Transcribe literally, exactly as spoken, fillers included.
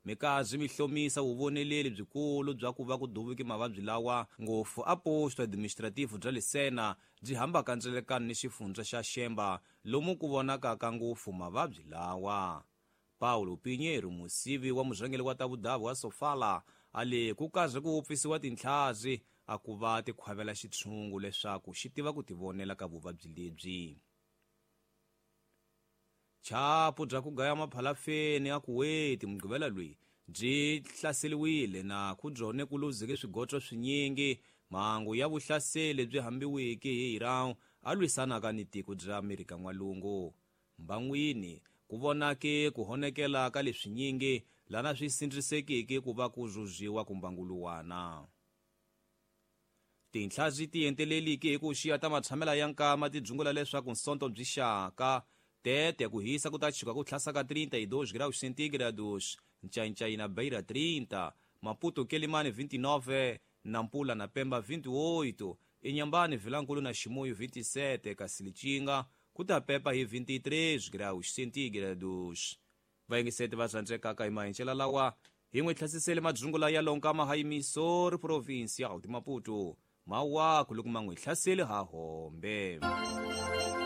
mikazi mi hlomisa vuvoneleli byikulu bya ku va ku duviki mavabyi lawa ngopfu a posto administrativo bya Lesena byi hamba kandzelekanyo ni xifundza xa Xemba lomu ku vonakaka ngopfu mavabyi lawa. Paulo Pinheiro, musivi wa murhangeri wa ta vudavi wa Sofala, ale ku kaze ku hupfisiwa tinhlazi a ku va ti khwavela xitshungu leswaku xi tiva ku tivonela ka vuvabyi lebyi. Chapu bya ku gaya maphalafeni a Kuwait mugqivela loyi byi hlaseliwile na ku byone ku luzike swigotso swinyingi mhangu ya vuhlaseli byi hambiwiki hi Iran a lwisanaka ni tiko bya Amerika N'walungu. Mban'wini ku vonake ku honekela ka leswinyingi lana swi sindrisekiki ku va ku zhuzhiwa ku mbanguluwana. Tinhlazi ti enteleliki hi ku xiya ta matshamela ya nkama ti dzungula leswaku nsonto byi xaka tete ku hisa ku ta chika ku thlasaka trinta e dois graus centígrados, Nchaincai na Beira trinta, Maputo Quelimane vinte e nove, Nampula na Pemba vinte e oito, Inhambane Vilankulu na Chimoio vinte e sete, Kasilichinga ku ta pepa hi vinte e três graus centígrados. Vaingisete va tsandzekaka hi mahencela lawa hi n'wi thlasisele madzungula ya lonkama ha Missori provincial di Maputo mawaku loko ma n'wi hlasele ha hombe.